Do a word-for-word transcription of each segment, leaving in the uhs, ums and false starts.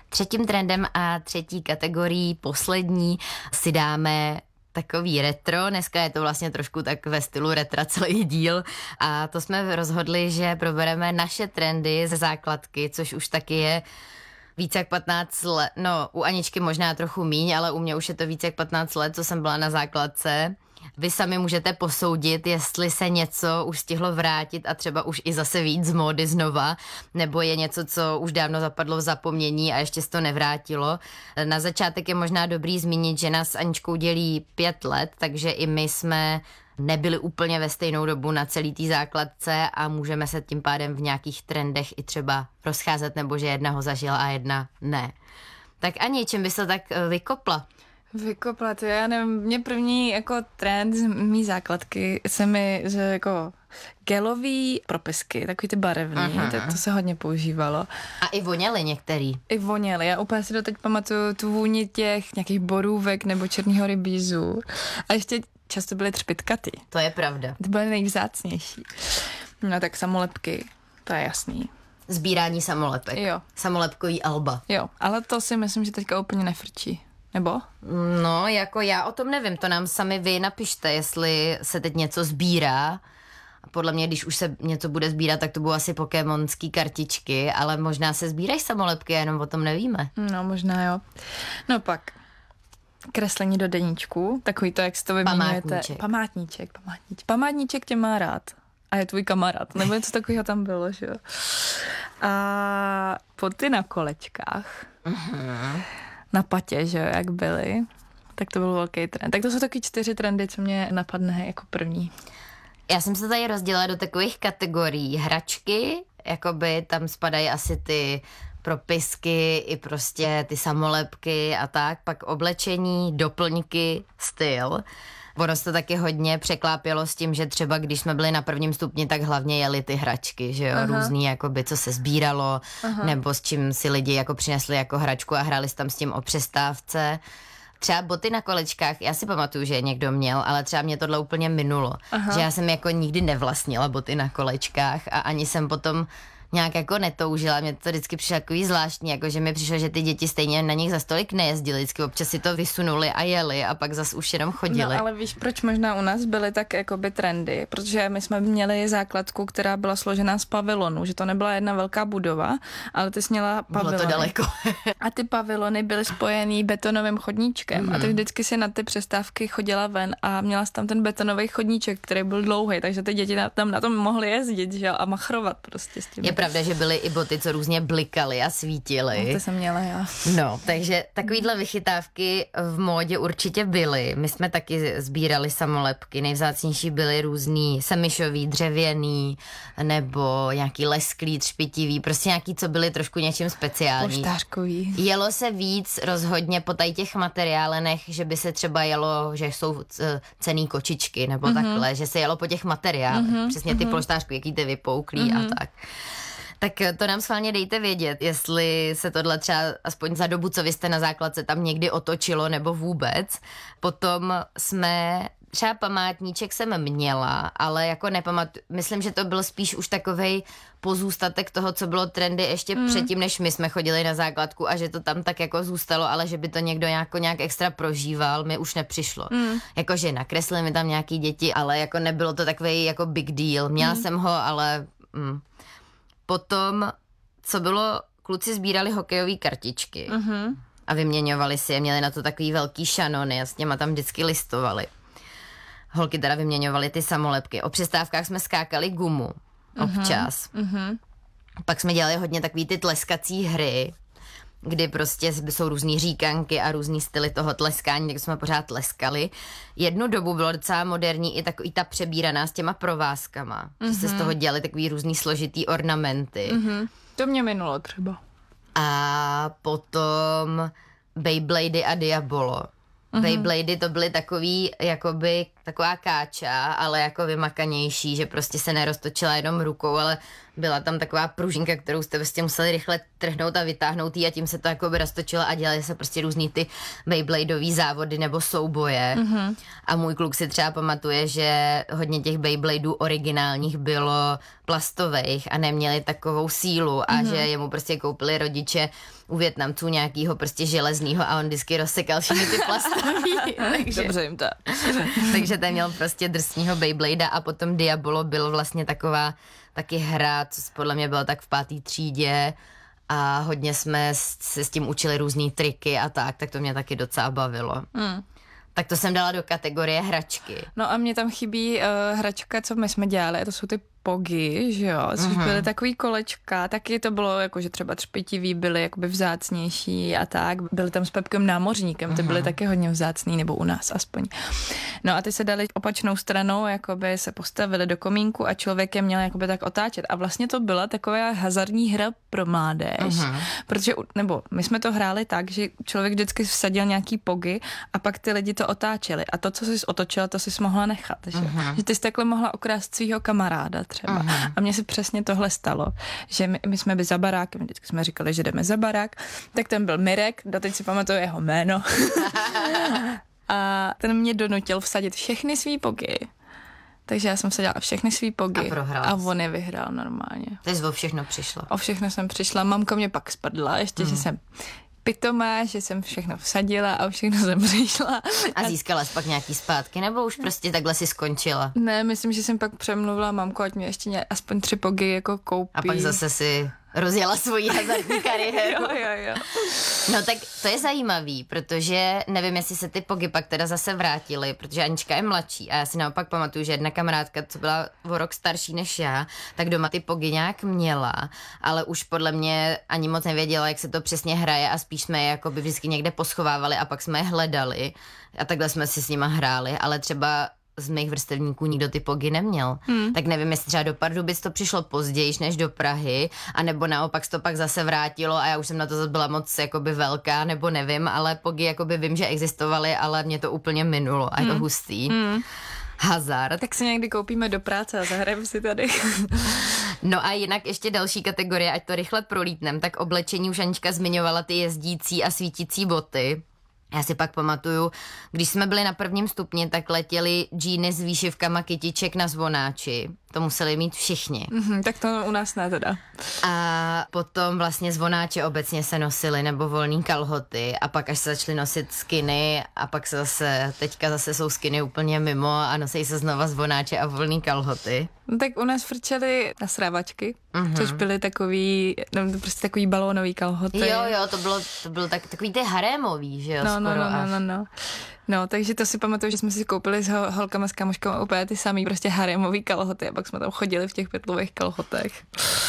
Třetím trendem a třetí kategorií, poslední, si dáme takový retro. Dneska je to vlastně trošku tak ve stylu retra celý díl a to jsme rozhodli, že probereme naše trendy ze základky, což už taky je více jak patnáct let, no u Aničky možná trochu míň, ale u mě už je to více jak patnáct let, co jsem byla na základce. Vy sami můžete posoudit, jestli se něco už stihlo vrátit a třeba už i zase víc z módy znova, nebo je něco, co už dávno zapadlo v zapomnění a ještě se to nevrátilo. Na začátek je možná dobrý zmínit, že nás s Aničkou dělí pět let, takže i my jsme nebyli úplně ve stejnou dobu na celý té základce a můžeme se tím pádem v nějakých trendech i třeba rozcházet, nebo že jedna ho zažila a jedna ne. Tak Ani, čím by se tak vykopla? Vykopla, to já nevím, mě první jako trend z mý základky se mi, že jako gelový propisky, takový ty barevný, to, to se hodně používalo. A i voněly některý. I voněly, já úplně si doteď pamatuju tu vůni těch nějakých borůvek nebo černýho rybízu. A ještě často byly třpitkaty. To je pravda. To byly nejvzácnější. No tak samolepky, to je jasný. Sbírání samolepek. Jo. Samolepkový alba. Jo, ale to si myslím, že teďka úplně nefrčí. Nebo? No, jako já o tom nevím, to nám sami vy napište, jestli se teď něco sbírá. Podle mě, když už se něco bude sbírat, tak to budou asi pokémonský kartičky, ale možná se sbírají samolepky, jenom o tom nevíme. No, možná jo. No pak, kreslení do deníčku, takový to, jak si to vyměňujete. Památníček. Památníček, památníček. Památníček tě má rád. A je tvůj kamarád. Nebo něco takového tam bylo, že jo. A poty na kolečkách. Uh-huh. Na patě, že jo, jak byly. Tak to byl velký trend. Tak to jsou taky čtyři trendy, co mě napadne jako první. Já jsem se tady rozdělila do takových kategorií. Hračky, jakoby tam spadají asi ty propisky i prostě ty samolepky a tak. Pak oblečení, doplňky, styl. Ono se to taky hodně překlápělo s tím, že třeba když jsme byli na prvním stupni, tak hlavně jeli ty hračky, že jo, Aha. různý jakoby, co se sbíralo, Aha. nebo s čím si lidi jako přinesli jako hračku a hráli tam s tím o přestávce. Třeba boty na kolečkách, já si pamatuju, že je někdo měl, ale třeba mě tohle úplně minulo, Aha. že já jsem jako nikdy nevlastnila boty na kolečkách a ani jsem potom nějak jako netoužila, mě to vždycky přišlo takový zvláštní, jako že mi přišlo, že ty děti stejně na nich za stolik nejezdili, vždycky občas si to vysunuli a jeli a pak zas už jenom chodili. No ale víš, proč možná u nás byly tak jakoby trendy, protože my jsme měli základku, která byla složená z pavilonů, že to nebyla jedna velká budova, ale ty jsi měla pavilony. Bylo to daleko. A ty pavilony byly spojený betonovým chodníčkem mm. a ty vždycky si na ty přestávky chodila ven a měla jsi tam ten betonový chodníček, který byl dlouhý, takže ty děti tam na tom mohly jezdit, že jo, a machrovat prostě s tím. Je pravda, že byly i boty, co různě blikaly a svítily. No, to jsem měla já. No, takže takovýhle vychytávky v módě určitě byly. My jsme taky sbírali samolepky. Nejvzácnější byly různý semišový, dřevěný, nebo nějaký lesklý, třpitivý, prostě nějaký, co byly trošku něčím speciální. Poštářkový. Jelo se víc rozhodně po tady těch materiálenech, že by se třeba jelo, že jsou cenný kočičky, nebo mm-hmm. takhle, že se jelo po těch materiálech. Mm-hmm. Přesně ty mm-hmm. polštářky, jaký ty vypouklí mm-hmm. a tak. Tak to nám schválně dejte vědět, jestli se tohle třeba aspoň za dobu, co vy jste na základce, tam někdy otočilo nebo vůbec. Potom jsme, třeba památníček jsem měla, ale jako nepamatuji, myslím, že to byl spíš už takovej pozůstatek toho, co bylo trendy ještě mm. předtím, než my jsme chodili na základku a že to tam tak jako zůstalo, ale že by to někdo nějak, nějak extra prožíval, mi už nepřišlo. Mm. Jakože nakreslili mi tam nějaký děti, ale jako nebylo to takovej jako big deal. Měla mm. jsem ho, ale... Mm. Potom, co bylo, kluci sbírali hokejové kartičky uh-huh. a vyměňovali si je, měli na to takový velký šanony a s těma tam vždycky listovali. Holky teda vyměňovaly ty samolepky. O přestávkách jsme skákali gumu občas. Uh-huh. Pak jsme dělali hodně takový ty tleskací hry, kdy prostě jsou různý říkanky a různý styly toho tleskání, tak jsme pořád tleskali. Jednu dobu bylo docela moderní i takový ta přebíraná s těma provázkama, mm-hmm. že se z toho dělali takový různý složitý ornamenty. Mm-hmm. To mě minulo třeba. A potom Beyblady a Diabolo. Mm-hmm. Beyblady to byly takový, jakoby, taková káča, ale jako vymakanější, že prostě se neroztočila jenom rukou, ale byla tam taková pružinka, kterou jste prostě museli rychle trhnout a vytáhnout jí a tím se to jako by roztočilo a dělali se prostě různý ty Beybladeový závody nebo souboje. Mm-hmm. A můj kluk si třeba pamatuje, že hodně těch Beybladeů originálních bylo plastových a neměli takovou sílu a mm-hmm. že jemu prostě koupili rodiče u Vietnamců nějakýho prostě železnýho a on vždycky rozsekal všechny ty plastový. takže, Dobře jim to. takže ten měl prostě drsního Beybladea a potom Diabolo bylo vlastně taková taky hra, co podle mě bylo tak v pátý třídě a hodně jsme se s tím učili různý triky a tak, tak to mě taky docela bavilo. Hmm. Tak to jsem dala do kategorie hračky. No a mě tam chybí uh, hračka, co my jsme dělali, a to jsou ty pogy, že jo, což mm-hmm. byly takový kolečka, taky to bylo jako, že třeba třpitivý byly jakoby vzácnější a tak, byly tam s Pepkem Námořníkem, ty byly mm-hmm. taky hodně vzácný, nebo u nás aspoň. No a ty se dali opačnou stranou, jakoby se postavili do komínku a člověk je měl jakoby tak otáčet a vlastně to byla taková hazardní hra pro mládež, mm-hmm. protože, nebo my jsme to hráli tak, že člověk vždycky vsadil nějaký pogy a pak ty lidi to otáčeli a to, co jsi otočila, to jsi mohla nechat, že, mm-hmm. že ty jsi takhle mohla okrást svýho kamaráda třeba. Uh-huh. A mně se přesně tohle stalo, že my, my jsme byli za barákem, vždycky jsme říkali, že jdeme za barák, tak ten byl Mirek, doteď si pamatuju jeho jméno. A ten mě donutil vsadit všechny svý pogy. Takže já jsem vsadila všechny svý pogy. A, a on je vyhrál normálně. Takže o všechno přišlo. O všechno jsem přišla, mamka mě pak spadla, ještě, uh-huh. že jsem pitomá, že jsem všechno vsadila a všechno jsem přišla. A získala jsi pak nějaký zpátky, nebo už prostě takhle si skončila? Ne, myslím, že jsem pak přemluvila mamku, ať mě ještě ně, aspoň tři pogy jako koupí. A pak zase si rozjela svoji hazardní kariéru. jo, jo, jo. No tak to je zajímavý, protože nevím, jestli se ty pogy pak teda zase vrátily, protože Anička je mladší a já si naopak pamatuju, že jedna kamarádka, co byla o rok starší než já, tak doma ty pogy nějak měla, ale už podle mě ani moc nevěděla, jak se to přesně hraje a spíš jsme je jako by vždycky někde poschovávali a pak jsme je hledali a takhle jsme si s nima hráli, ale třeba z mých vrstevníků nikdo ty pogy neměl. Hmm. Tak nevím, jestli třeba do Pardubic to přišlo později než do Prahy, anebo naopak se to pak zase vrátilo a já už jsem na to zase byla moc jakoby velká, nebo nevím, ale pogy jakoby vím, že existovaly, ale mě to úplně minulo a je to hmm. hustý. Hmm. Hazard. Tak si někdy koupíme do práce a zahrajeme si tady. No a jinak ještě další kategorie, ať to rychle prolítnem, tak oblečení už Anička zmiňovala ty jezdící a svítící boty. Já si pak pamatuju, když jsme byli na prvním stupni, tak letěli džíny s výšivkama kytiček na zvonáči. To museli mít všichni. Mm-hmm, tak to u nás ne teda. A potom vlastně zvonáče obecně se nosily, nebo volný kalhoty a pak až se začaly nosit skiny a pak se zase, teďka zase jsou skiny úplně mimo a nosí se znova zvonáče a volný kalhoty. No tak u nás frčely nasrávačky, mm-hmm. což byly takový, no, prostě takový balónový kalhoty. Jo, jo, to bylo, to bylo tak, takový ty harémový, že jo, no, skoro no, no, až. no, no, no. No, takže to si pamatuju, že jsme si koupili s holkama, s kamoškama úplně ty samý prostě harémový kalhoty a pak jsme tam chodili v těch pytlových kalhotech.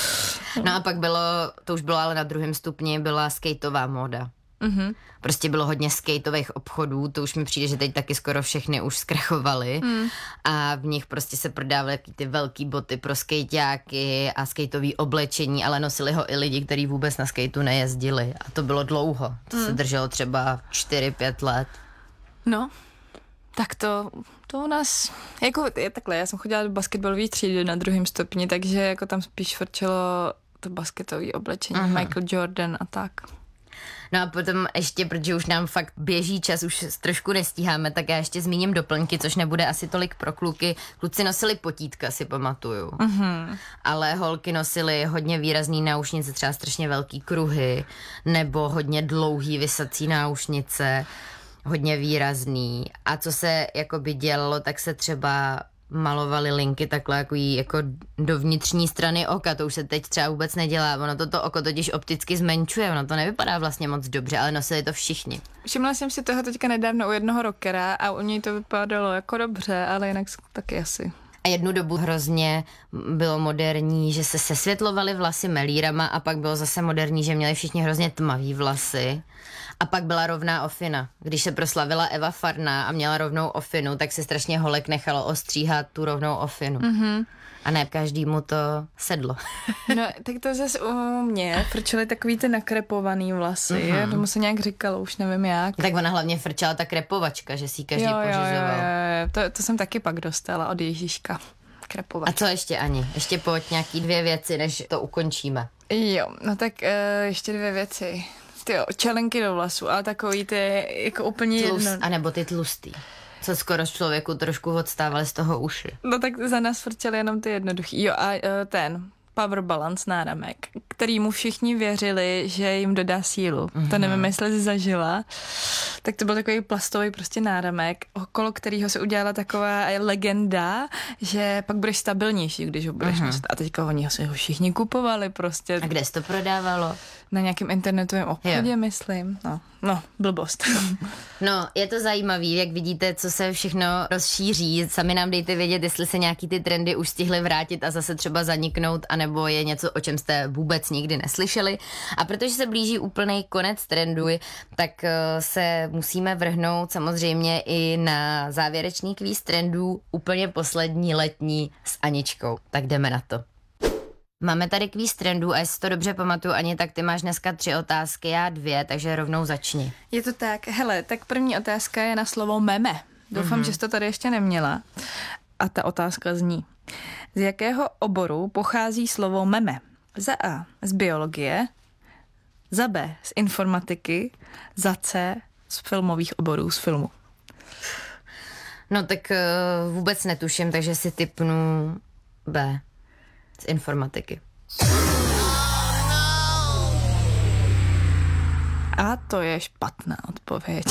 No a pak bylo, to už bylo ale na druhém stupni, byla skateová móda. Mm-hmm. Prostě bylo hodně skateových obchodů, to už mi přijde, že teď taky skoro všechny už zkrachovaly mm. a v nich prostě se prodávaly ty velký boty pro skejťáky a skateový oblečení, ale nosili ho i lidi, kteří vůbec na skateu nejezdili a to bylo dlouho, to mm. se drželo třeba čtyři pět let. No, tak to, to u nás, jako je takhle, já jsem chodila do basketbalové třídy na druhém stupni, takže jako tam spíš vrčelo to basketové oblečení, uh-huh. Michael Jordan a tak. No a potom ještě, protože už nám fakt běží čas, už trošku nestíháme, tak já ještě zmíním doplňky, což nebude asi tolik pro kluky. Kluci nosili potítka, si pamatuju. Uh-huh. Ale holky nosily hodně výrazný náušnice, třeba strašně velký kruhy, nebo hodně dlouhý vysací náušnice, hodně výrazný. A co se jakoby dělalo, tak se třeba malovaly linky takhle jako, jí, jako do vnitřní strany oka, to už se teď třeba vůbec nedělá, ono toto oko totiž opticky zmenšuje, ono to nevypadá vlastně moc dobře, ale nosili to všichni. Všimla jsem si toho teďka nedávno u jednoho rockera a u něj to vypadalo jako dobře, ale jinak taky asi. A jednu dobu hrozně bylo moderní, že se sesvětlovaly vlasy melírama a pak bylo zase moderní, že měli všichni hrozně tmavý vlasy. A pak byla rovná ofina. Když se proslavila Eva Farná a měla rovnou ofinu, tak se strašně holek nechalo ostříhat tu rovnou ofinu. Mm-hmm. A ne každému to sedlo. No, tak to zase u mě frčely takový ty nakrepovaný vlasy. Mm-hmm. Tomu se nějak říkalo, už nevím jak. Tak ona hlavně frčela ta krepovačka, že si ji každý jo, pořizoval. Jo, jo, jo. To, to jsem taky pak dostala od Ježíška. Krepovačka. A co ještě, Ani? Ještě pojď nějaký dvě věci, než to ukončíme. Jo, no tak uh, ještě dvě věci. Tyjo, čelenky do vlasů, ale takový ty jako úplně Tlust, jedno. A nebo ty tlustý. Co skoro z člověku trošku odstávali z toho uši. No tak za nás frčeli jenom ty jednoduchý. Jo a uh, ten Power Balance náramek, který mu všichni věřili, že jim dodá sílu. Mm-hmm. To nevím, jestli jsi zažila. Tak to byl takový plastový prostě náramek, okolo kterého se udělala taková legenda, že pak budeš stabilnější, když ho budeš mm-hmm. nosit. A teďka oni si ho všichni kupovali prostě. A kde jsi to prodávalo? Na nějakém internetovém obchodě, jo. myslím. No, no, blbost. No, je to zajímavý, jak vidíte, co se všechno rozšíří. Sami nám dejte vědět, jestli se nějaký ty trendy už stihly vrátit a zase třeba zaniknout, anebo je něco, o čem jste vůbec nikdy neslyšeli. A protože se blíží úplný konec trendu, tak se musíme vrhnout samozřejmě i na závěrečný kvíz trendů, úplně poslední letní s Aničkou. Tak jdeme na to. Máme tady kvíz trendů a jestli to dobře pamatuju, Ani, tak ty máš dneska tři otázky, já dvě, takže rovnou začni. Je to tak. Hele, tak první otázka je na slovo meme. Doufám, mm-hmm. že jsi to tady ještě neměla. A ta otázka zní. Z jakého oboru pochází slovo meme? Za A z biologie, za B z informatiky, za C z filmových oborů, z filmu. No tak uh, vůbec netuším, takže si tipnu B. Z informatiky. A to je špatná odpověď.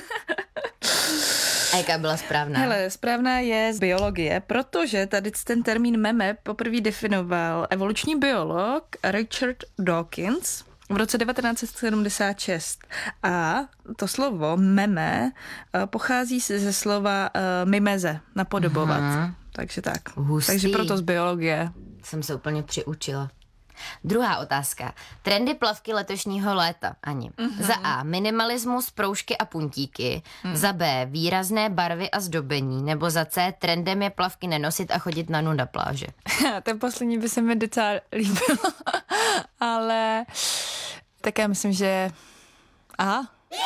A jaká byla správná? Hele, správná je z biologie, protože tady ten termín meme poprvé definoval evoluční biolog Richard Dawkins v roce devatenáct set sedmdesát šest. A to slovo meme pochází ze slova uh, mimeze, napodobovat. Aha. Takže tak. Hustý. Takže proto z biologie. Jsem se úplně přiučila. Druhá otázka. Trendy plavky letošního léta, Ani. Mm-hmm. Za A. Minimalismus, proužky a puntíky. Mm. Za B. Výrazné barvy a zdobení. Nebo za C. Trendem je plavky nenosit a chodit na nu na pláže. Ten poslední by se mi docela líbil. Ale tak já myslím, že A.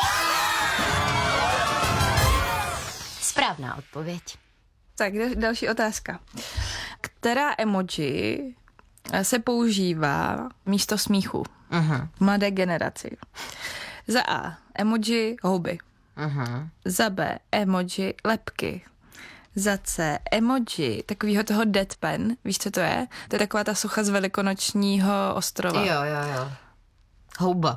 Správná odpověď. Tak další otázka. Která emoji se používá místo smíchu uh-huh. v mladé generaci? Za A. Emoji houby. Uh-huh. Za B. Emoji lebky. Za C. Emoji takového toho deadpan. Víš, co to je? To je taková ta socha z Velikonočního ostrova. Jo, jo, jo. Houba.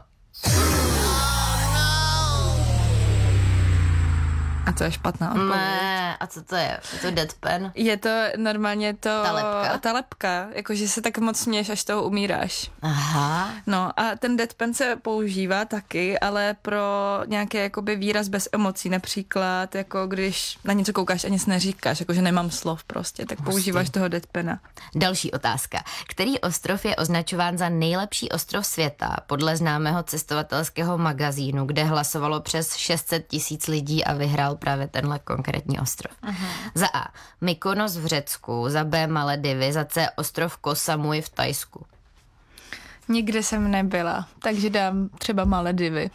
A to je špatná odpověď. Ne, a co to je? Je to deadpan? Je to normálně to... Ta lepka? Ta lepka, jakože se tak moc směješ, až toho umíráš. Aha. No a ten deadpan se používá taky, ale pro nějaký jakoby výraz bez emocí, například jako když na něco koukáš a nic neříkáš, jakože nemám slov prostě, tak Hustý. Používáš toho deadpana. Další otázka. Který ostrov je označován za nejlepší ostrov světa podle známého cestovatelského magazínu, kde hlasovalo přes šest set tisíc lidí a vyhrál právě tenhle konkrétní ostrov? Aha. Za A. Mykonos v Řecku, za B. Maledivy, za C. ostrov Koh Samui v Thajsku. Nikde jsem nebyla, takže dám třeba Maledivy.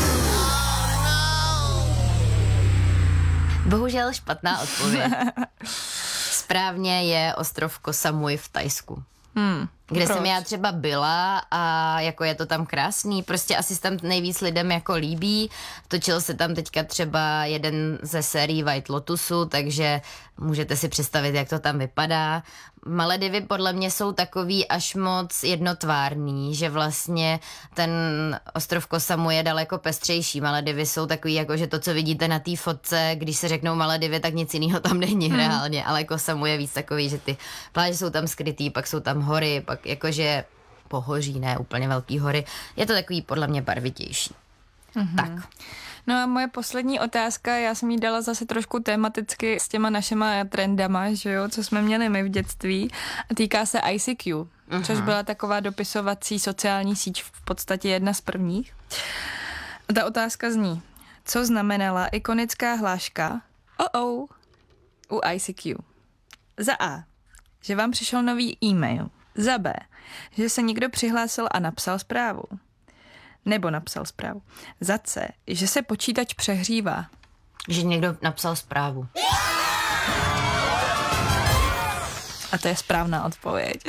Bohužel špatná odpověď. Správně je ostrov Koh Samui v Thajsku. Hmm. Kde Proč? Jsem já třeba byla a jako je to tam krásný, prostě asi se tam nejvíc lidem jako líbí, točil se tam teďka třeba jeden ze sérií White Lotusu, takže můžete si představit, jak to tam vypadá. Maledivy podle mě jsou takový až moc jednotvárný, že vlastně ten ostrov Koh Samui je daleko pestřejší. Maledivy jsou takový jako, že to, co vidíte na té fotce, když se řeknou Maledivy, tak nic jiného tam není hmm. reálně, ale Koh Samui je víc takový, že ty pláže jsou tam skrytý, pak jsou tam hory, pak jakože pohoří, ne úplně velký hory. Je to takový podle mě barvitější. Mm-hmm. Tak. No a moje poslední otázka, já jsem jí dala zase trošku tematicky s těma našima trendama, že jo, co jsme měli my v dětství. A týká se I C Q, uh-huh. což byla taková dopisovací sociální síť, v podstatě jedna z prvních. A ta otázka zní, co znamenala ikonická hláška oh oh u I C Q? Za A. že vám přišel nový e-mail. Za B, že se někdo přihlásil a napsal zprávu. Nebo napsal zprávu. Za C, že se počítač přehřívá. Že někdo napsal zprávu. A to je správná odpověď.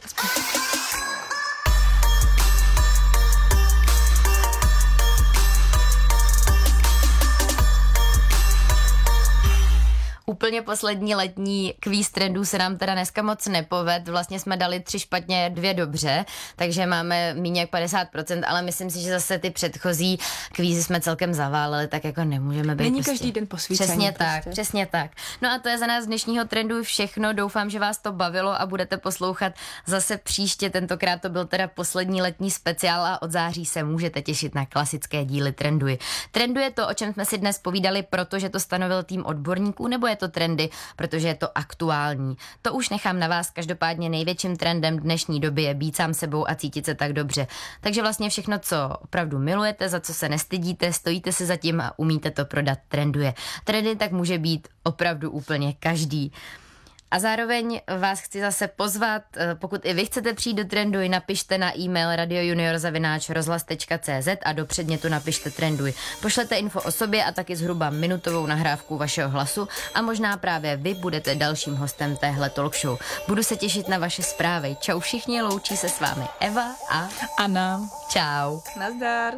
Úplně poslední letní kvíz trendů se nám teda dneska moc nepoved. Vlastně jsme dali tři špatně, dvě dobře, takže máme méně jak padesát procent, ale myslím si, že zase ty předchozí kvízy jsme celkem zaválili, tak jako nemůžeme být. Není prostě... každý den posvícení. Přesně prostě. tak, přesně tak. No a to je za nás z dnešního trendu všechno. Doufám, že vás to bavilo a budete poslouchat zase příště. Tentokrát to byl teda poslední letní speciál a od září se můžete těšit na klasické díly Trenduj. Trenduje to, o čem jsme si dnes povídali, protože to stanovil tým odborníků, nebo je to trendy, protože je to aktuální. To už nechám na vás, každopádně největším trendem dnešní doby je být sám sebou a cítit se tak dobře. Takže vlastně všechno, co opravdu milujete, za co se nestydíte, stojíte si za tím a umíte to prodat, trenduje. Trendy tak může být opravdu úplně každý. A zároveň vás chci zase pozvat, pokud i vy chcete přijít do Trenduj, napište na e-mail radiojunior zavináč rozhlas tečka cé zet a do předmětu napište Trenduj. Pošlete info o sobě a taky zhruba minutovou nahrávku vašeho hlasu a možná právě vy budete dalším hostem téhle talk show. Budu se těšit na vaše zprávy. Čau všichni, loučí se s vámi Eva a Anna. Čau. Nazdar.